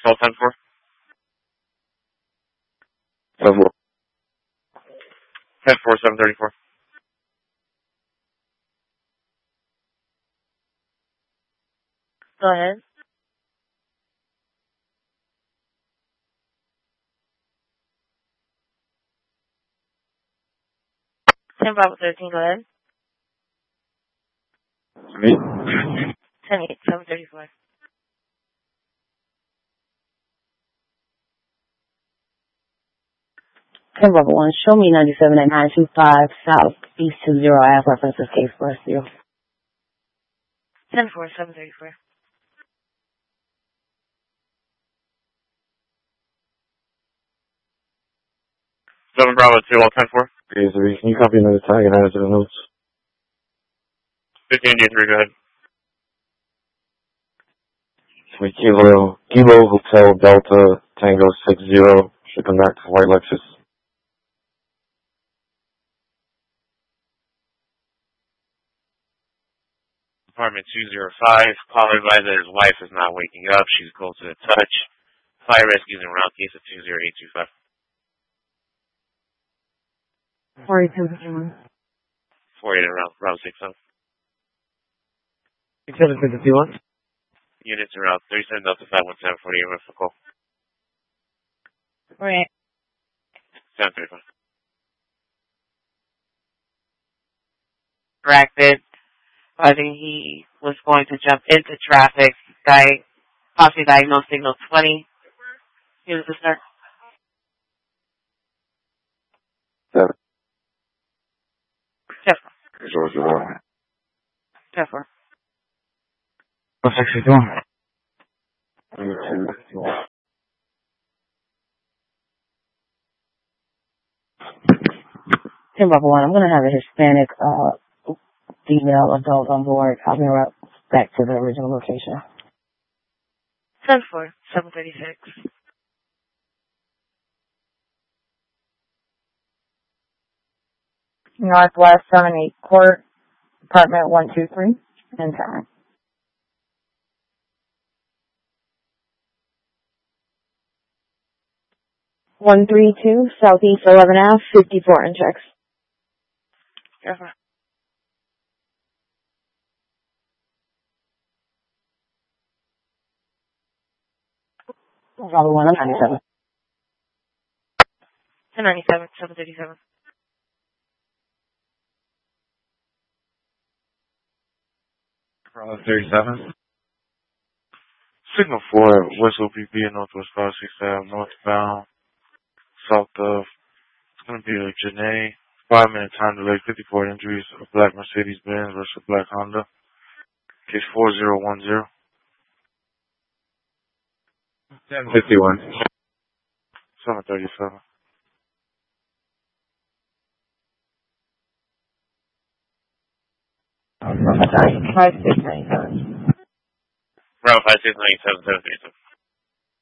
Control 10-4. 10-4. 10-4, 734. Go ahead. 10 Bravo 13, go ahead. 10-8. 10-8, 734. Ten Bravo 1, show me 97 at 925 South East 20. I have references case for us, 0. 10-4, 734. 7 Bravo 2, all 10-4. Okay, so can you copy another tag and add it to the notes? 15 India 3, go ahead. So Kilo Hotel Delta Tango 60, shipping back to White Lexus. Apartment 205. Caller advised that his wife is not waking up. She's close to the touch. Fire rescue is in round case of 20825. 4251. 48 in round 6-7. 6751. Units in route 37 Delta 517 48 for call. Right. 735. Directed whether he was going to jump into traffic, possibly diagnosed signal 20. Here's the start. 7. Jeffrey. 0-1. Jeffrey. 61. 10 Bravo 1, I'm going to have a Hispanic female adult on board. I'll be right back to the original location. 10-4, 736. Northwest 78 Court, apartment 123, and time. 132 Southeast 11 Ave, 54 in checks. Jeffrey. Bravo 1, I'm 97. 1097, 737. Bravo 37. Signal 4, West OPP and Northwest 567, northbound, south of, it's going to be a Janae, 5-minute time delay, 54 injuries, a black Mercedes-Benz versus a black Honda, case 4010. 1051. 737. Sorry, 5697. Bravo 5697, 732.